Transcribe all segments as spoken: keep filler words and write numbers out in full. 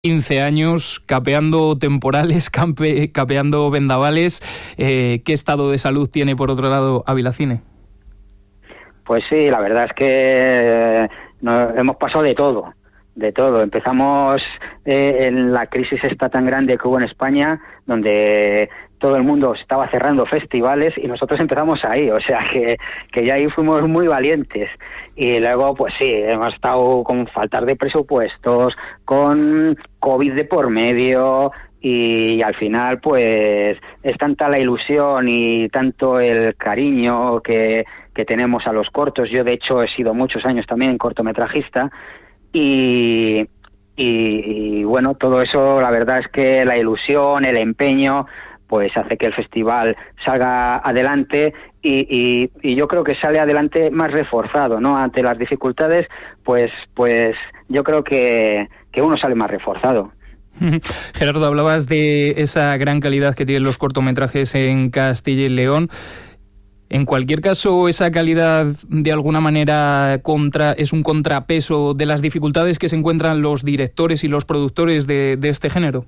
quince años, capeando temporales, campe, capeando vendavales. Eh, ¿Qué estado de salud tiene, por otro lado, Ávila Cine? Pues sí, la verdad es que nos hemos pasado de todo, de todo. Empezamos eh, en la crisis esta tan grande que hubo en España, donde todo el mundo estaba cerrando festivales y nosotros empezamos ahí, o sea que, que ya ahí fuimos muy valientes. Y luego, pues sí, hemos estado con faltas de presupuestos, con COVID de por medio, y al final pues es tanta la ilusión y tanto el cariño que, que tenemos a los cortos. Yo de hecho he sido muchos años también cortometrajista y, y, y bueno, todo eso, la verdad es que la ilusión, el empeño, pues hace que el festival salga adelante y, y, y yo creo que sale adelante más reforzado, ¿no? Ante las dificultades, pues pues yo creo que, que uno sale más reforzado. Gerardo, hablabas de esa gran calidad que tienen los cortometrajes en Castilla y León. En cualquier caso, esa calidad de alguna manera contra es un contrapeso de las dificultades que se encuentran los directores y los productores de, de este género.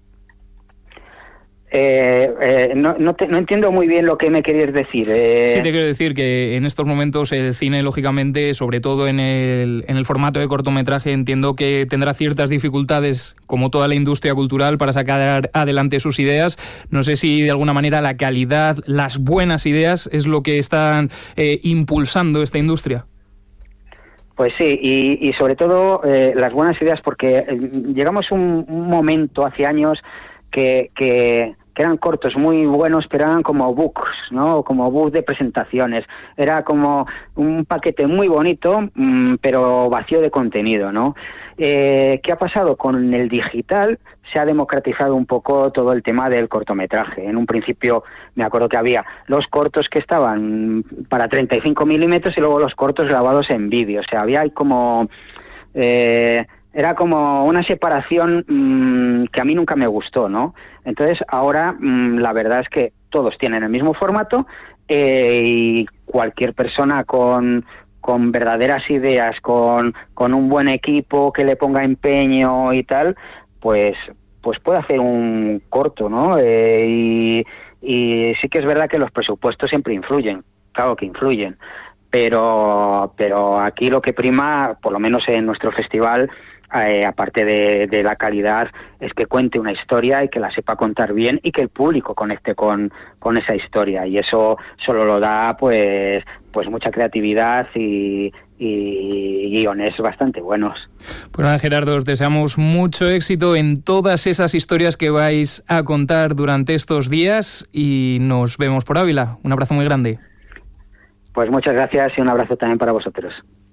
Eh, eh, no, no, te, no entiendo muy bien lo que me querías decir. Eh... Sí, te quiero decir que en estos momentos el cine, lógicamente, sobre todo en el, en el formato de cortometraje, entiendo que tendrá ciertas dificultades, como toda la industria cultural, para sacar adelante sus ideas. No sé si de alguna manera la calidad, las buenas ideas, es lo que están eh, impulsando esta industria. Pues sí, y, y sobre todo eh, las buenas ideas, porque eh, llegamos a un, un momento hace años que... que que eran cortos muy buenos, pero eran como books, ¿no? Como books de presentaciones. Era como un paquete muy bonito, mmm, pero vacío de contenido, ¿no? Eh, ¿Qué ha pasado? Con el digital se ha democratizado un poco todo el tema del cortometraje. En un principio me acuerdo que había los cortos que estaban para treinta y cinco milímetros y luego los cortos grabados en vídeo. O sea, había como... Eh, Era como una separación mmm, que a mí nunca me gustó, ¿no? Entonces, ahora mmm, la verdad es que todos tienen el mismo formato eh, y cualquier persona con, con verdaderas ideas, con, con un buen equipo que le ponga empeño y tal, pues, pues puede hacer un corto, ¿no? Eh, y, y sí que es verdad que los presupuestos siempre influyen, claro que influyen, pero, pero aquí lo que prima, por lo menos en nuestro festival, Eh, aparte de, de la calidad, es que cuente una historia y que la sepa contar bien y que el público conecte con, con esa historia, y eso solo lo da pues pues mucha creatividad y, y guiones bastante buenos. Pues nada, Gerardo, os deseamos mucho éxito en todas esas historias que vais a contar durante estos días y nos vemos por Ávila. Un abrazo muy grande. Pues muchas gracias y un abrazo también para vosotros.